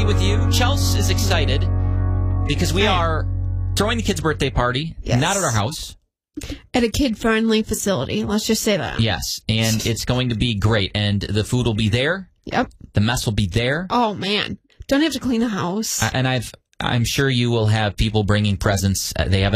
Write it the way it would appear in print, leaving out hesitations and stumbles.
with you. Chelsea is excited because we are throwing the kids' birthday party, not at our house. At a kid-friendly facility. Let's just say that. Yes, and it's going to be great. And the food will be there. Yep. The mess will be there. Oh, man. Don't have to clean the house. And I'm sure you will have people bringing presents. They have